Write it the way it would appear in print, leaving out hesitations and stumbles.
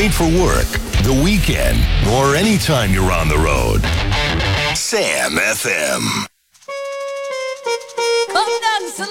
great for work, the weekend, or anytime you're on the road. Sam FM. Come dance